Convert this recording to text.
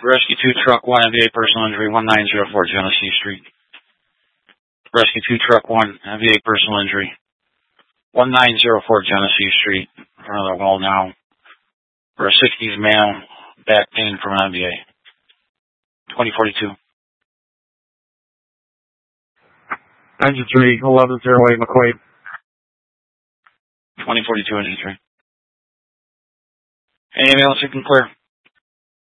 Rescue 2, Truck 1, MVA personal injury, 1904 Genesee Street. Rescue 2, Truck 1, MVA personal injury, 1904 Genesee Street. In front of the wall now. For a 60s male, back pain from MVA. 2042. Engine 3, 1108 McQuaid. 2042, Engine 3. Anything else you can clear?